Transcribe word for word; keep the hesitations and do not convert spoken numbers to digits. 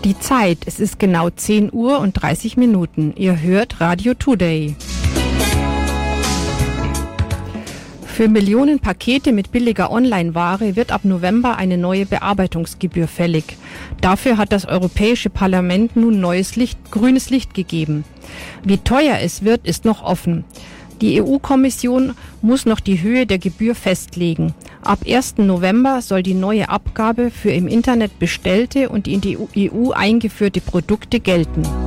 Die Zeit, es ist genau zehn Uhr und dreißig Minuten. Ihr hört Radio Today. Für Millionen Pakete mit billiger Online-Ware wird ab November eine neue Bearbeitungsgebühr fällig. Dafür hat das Europäische Parlament nun neues Licht, grünes Licht gegeben. Wie teuer es wird, ist noch offen. Die E U-Kommission muss noch die Höhe der Gebühr festlegen. Ab ersten November soll die neue Abgabe für im Internet bestellte und in die E U eingeführte Produkte gelten.